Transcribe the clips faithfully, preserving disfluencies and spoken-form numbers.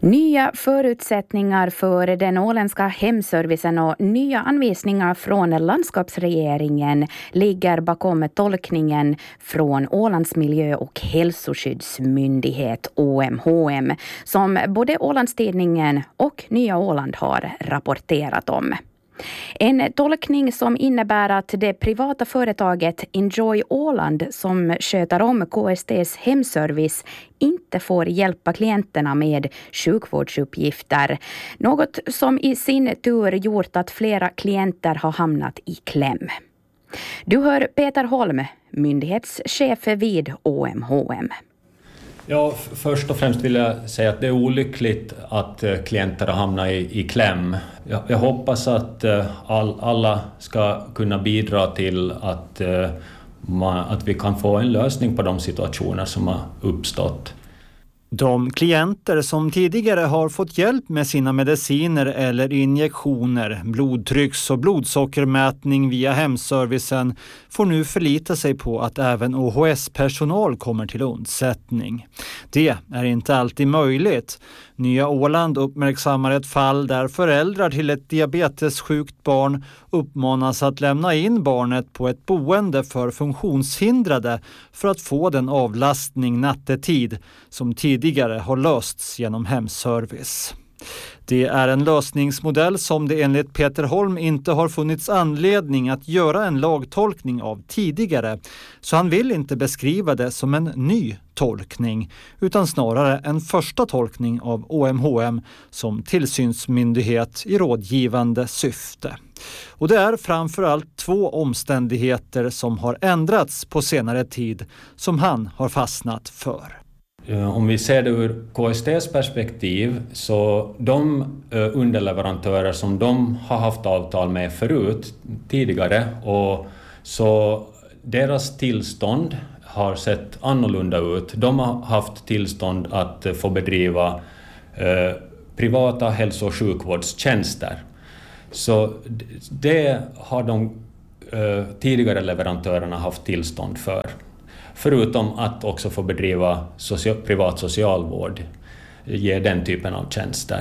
Nya förutsättningar för den åländska hemservicen och nya anvisningar från landskapsregeringen ligger bakom tolkningen från Ålands miljö- och hälsoskyddsmyndighet O M H M som både Ålandstidningen och Nya Åland har rapporterat om. En tolkning som innebär att det privata företaget Enjoy Åland som sköter om K S T:s hemservice inte får hjälpa klienterna med sjukvårdsuppgifter. Något som i sin tur gjort att flera klienter har hamnat i kläm. Du hör Peter Holm, myndighetschef vid O M H M. Ja, först och främst vill jag säga att det är olyckligt att klienter har hamnat i, i kläm. Jag, jag hoppas att all, alla ska kunna bidra till att, man, att vi kan få en lösning på de situationer som har uppstått. De klienter som tidigare har fått hjälp med sina mediciner eller injektioner, blodtrycks- och blodsockermätning via hemservicen får nu förlita sig på att även O H S-personal kommer till undsättning. Det är inte alltid möjligt. Nya Åland uppmärksammar ett fall där föräldrar till ett diabetessjukt barn uppmanas att lämna in barnet på ett boende för funktionshindrade för att få den avlastning nattetid som tidigare har lösts genom hemservice. Det är en lösningsmodell som det enligt Peter Holm inte har funnits anledning att göra en lagtolkning av tidigare, så han vill inte beskriva det som en ny tolkning utan snarare en första tolkning av O M H M som tillsynsmyndighet i rådgivande syfte. Och det är framförallt två omständigheter som har ändrats på senare tid som han har fastnat för. Om vi ser det ur K S T:s perspektiv, så de underleverantörer som de har haft avtal med förut tidigare, och så deras tillstånd har sett annorlunda ut. De har haft tillstånd att få bedriva eh, privata hälso- och sjukvårdstjänster. Så det har de eh, tidigare leverantörerna haft tillstånd för. Förutom att också få bedriva social, privat socialvård, ge den typen av tjänster.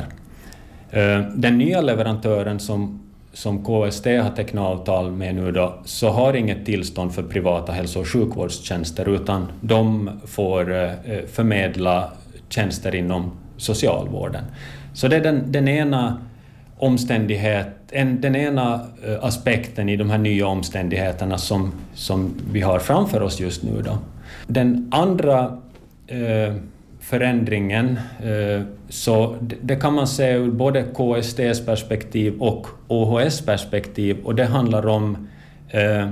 Den nya leverantören som, som K S T har tecknat avtal med nu då, så har inget tillstånd för privata hälso- och sjukvårdstjänster, utan de får förmedla tjänster inom socialvården. Så det är den, den ena omständighet, en, den ena aspekten i de här nya omständigheterna som, som vi har framför oss just nu då. Den andra eh, förändringen, eh, så det, det kan man se ur både K S T:s perspektiv och O H S perspektiv, och det handlar om eh,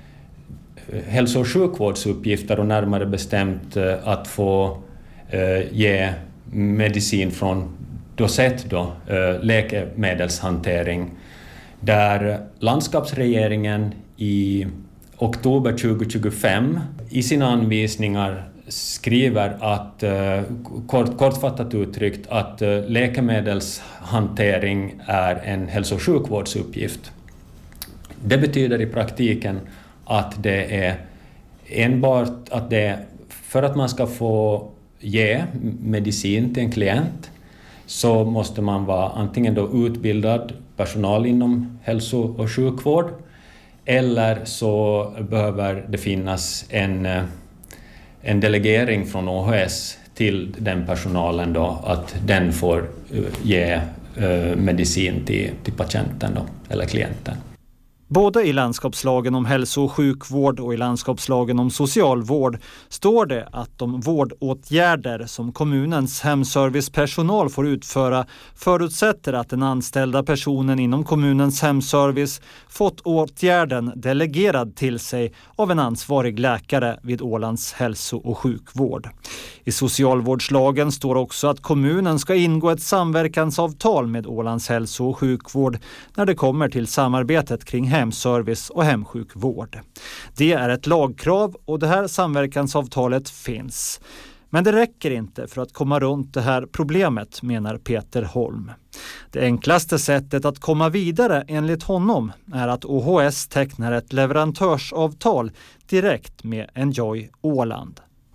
hälso- och sjukvårdsuppgifter, och närmare bestämt eh, att få eh, ge medicin från dosett då, eh, läkemedelshantering, där landskapsregeringen i oktober tjugohundratjugofem i sina anvisningar skriver att, eh, kort, kortfattat uttryckt, att eh, läkemedelshantering är en hälso- och sjukvårdsuppgift. Det betyder i praktiken att det är enbart att det, för att man ska få ge medicin till en klient, så måste man vara antingen då utbildad personal inom hälso- och sjukvård, eller så behöver det finnas en, en delegering från O H S till den personalen då, att den får ge medicin till, till patienten då, eller klienten. Både i landskapslagen om hälso- och sjukvård och i landskapslagen om socialvård står det att de vårdåtgärder som kommunens hemservicepersonal får utföra förutsätter att den anställda personen inom kommunens hemservice fått åtgärden delegerad till sig av en ansvarig läkare vid Ålands hälso- och sjukvård. I socialvårdslagen står också att kommunen ska ingå ett samverkansavtal med Ålands hälso- och sjukvård när det kommer till samarbetet kring hemservice och hemsjukvård. Det är ett lagkrav och det här samverkansavtalet finns. Men det räcker inte för att komma runt det här problemet, menar Peter Holm. Det enklaste sättet att komma vidare enligt honom är att O H S tecknar ett leverantörsavtal direkt med Enjoy Åland.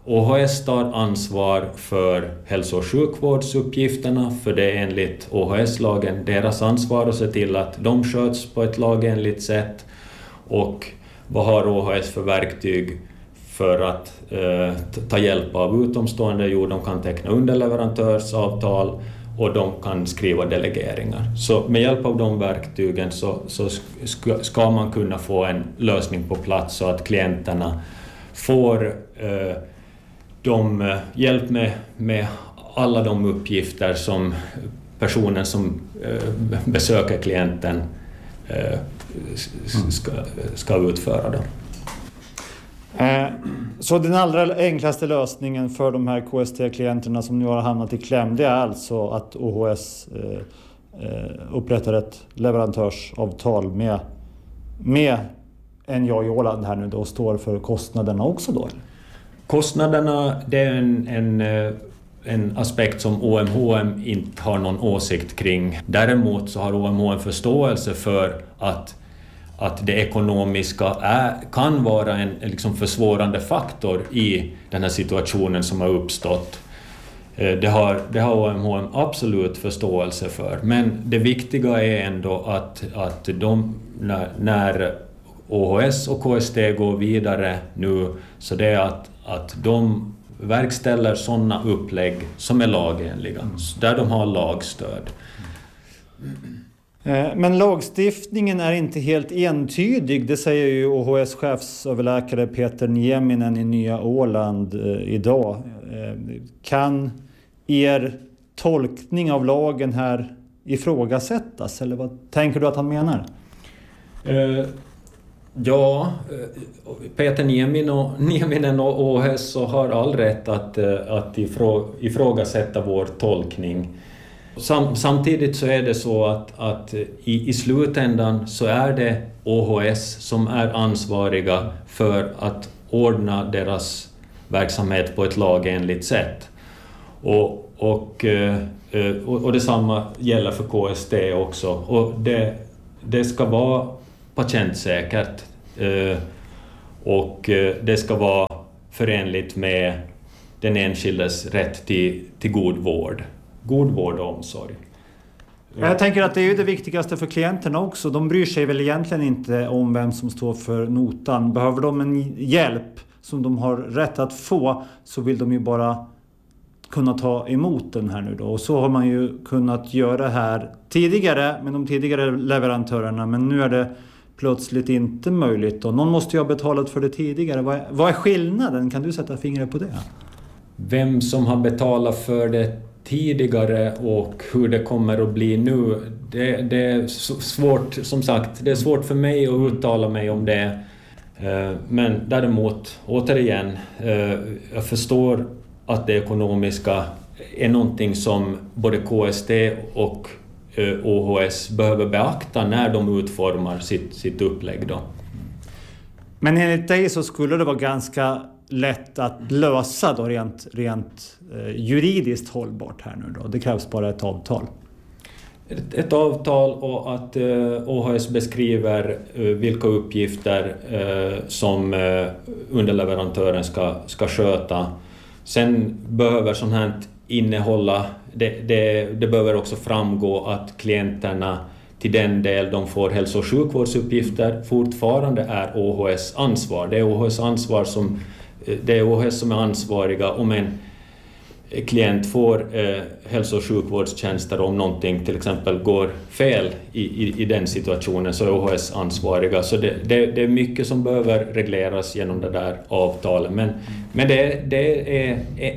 O H S tar ansvar för hälso- och sjukvårdsuppgifterna, för det är enligt O H S-lagen deras ansvar att se till att de sköts på ett lagenligt sätt. Och vad har O H S för verktyg för att eh, ta hjälp av utomstående? Jo, de kan teckna underleverantörsavtal och de kan skriva delegeringar. Så med hjälp av de verktygen så, så ska, ska man kunna få en lösning på plats så att klienterna får eh, de, eh, hjälp med, med alla de uppgifter som personen som eh, besöker klienten eh, ska, ska utföra. Då. Eh, så den allra enklaste lösningen för de här K S T-klienterna som nu har hamnat i kläm, det är alltså att O H S eh, eh, upprättar ett leverantörsavtal med, med N J A i Åland här nu då, och står för kostnaderna också då? Kostnaderna, det är en, en, en aspekt som O M H M inte har någon åsikt kring. Däremot så har O M H M förståelse för att att det ekonomiska är, kan vara en liksom försvårande faktor i den här situationen som har uppstått. Det har, det har O M H M absolut förståelse för. Men det viktiga är ändå att, att de, när, när O H S och K S T går vidare nu, så det är att, att de verkställer sådana upplägg som är lagenliga, där de har lagstöd. Men lagstiftningen är inte helt entydig, det säger ju O H S-chefsöverläkare Peter Nieminen i Nya Åland idag. Kan er tolkning av lagen här ifrågasättas, eller vad tänker du att han menar? Uh, ja, Peter Nieminen och O H S har all rätt att, att ifrågasätta vår tolkning. Sam, samtidigt så är det så att, att i, i slutändan så är det O H S som är ansvariga för att ordna deras verksamhet på ett lagenligt sätt. Och, och, och, och detsamma gäller för K S T också. Och det, det ska vara patientsäkert och det ska vara förenligt med den enskildes rätt till, till god vård. God vård och omsorg. Jag tänker att det är ju det viktigaste för klienterna också. De bryr sig väl egentligen inte om vem som står för notan. Behöver de en hjälp som de har rätt att få, så vill de ju bara kunna ta emot den här nu då. Och så har man ju kunnat göra här tidigare med de tidigare leverantörerna. Men nu är det plötsligt inte möjligt då. Någon måste ju ha betalat för det tidigare. Vad är, vad är skillnaden? Kan du sätta fingret på det? Vem som har betalat för det tidigare och hur det kommer att bli nu, det, det är svårt, som sagt, det är svårt för mig att uttala mig om det. Men däremot, återigen, jag förstår att det ekonomiska är någonting som både K S T och O H S behöver beakta när de utformar sitt, sitt upplägg då. Men enligt dig så skulle det vara ganska lätt att lösa då rent, rent eh, juridiskt hållbart här nu då. Det krävs bara ett avtal. Ett, ett avtal och att eh, O H S beskriver eh, vilka uppgifter eh, som eh, underleverantören ska, ska sköta. Sen behöver sånt här innehålla, det, det, det behöver också framgå att klienterna till den del de får hälso- och sjukvårdsuppgifter fortfarande är O H S ansvar. Det är O H S ansvar som Det är O H S som är ansvariga om en klient får eh, hälso- och sjukvårdstjänster, om någonting till exempel går fel i, i, i den situationen, så är O H S ansvariga. Så det, det, det är mycket som behöver regleras genom det där avtalet. Men, mm. men det, det är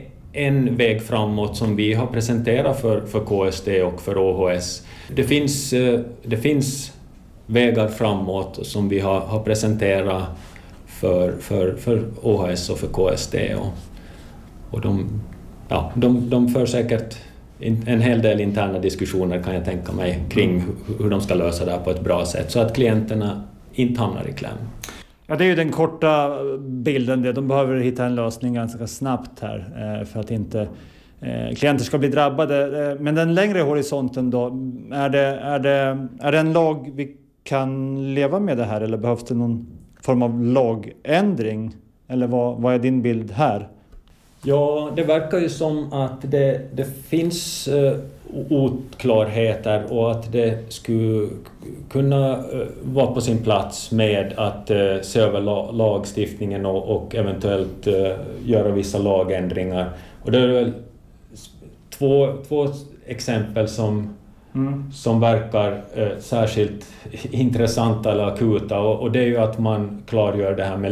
en väg framåt som vi har presenterat för, för K S T och för O H S. Det finns, det finns vägar framåt som vi har, har presenterat för, för, för O H S och för K S T. Och, och de, ja, de, de för säkert en hel del interna diskussioner, kan jag tänka mig, kring hur de ska lösa det här på ett bra sätt så att klienterna inte hamnar i kläm. Ja, det är ju den korta bilden. Det. De behöver hitta en lösning ganska snabbt här för att inte klienter ska bli drabbade. Men den längre horisonten då, är det, är det, är det en lag vi kan leva med det här, eller behövs det någon form av lagändring? Eller vad, vad är din bild här? Ja, det verkar ju som att det, det finns uh, oklarheter och att det skulle kunna uh, vara på sin plats med att uh, se över la- lagstiftningen och, och eventuellt uh, göra vissa lagändringar. Och det är väl två, två exempel som, mm. som verkar uh, särskilt intressanta eller akuta, och, och det är ju att man klargör det här med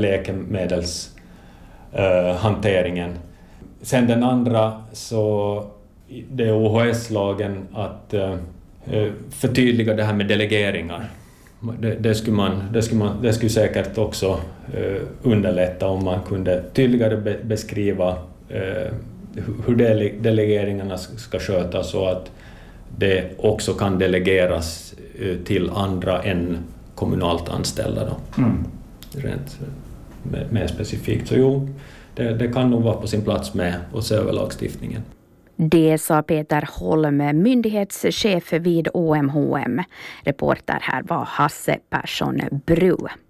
läkemedelshanteringen. Uh, Sen den andra, så det är O H S-lagen att uh, förtydliga det här med delegeringar. Det, det, skulle, man, det, skulle, man, det skulle säkert också uh, underlätta om man kunde tydligare be, beskriva uh, hur dele, delegeringarna ska skötas, och att det också kan delegeras uh, till andra än kommunalt anställda. Då. Mm. Rent mer, mer specifikt. Så jo, Det, det kan nog vara på sin plats med att se över lagstiftningen. Det sa Peter Holm, myndighetschef vid O M H M. Reporter här var Hasse Persson Bru.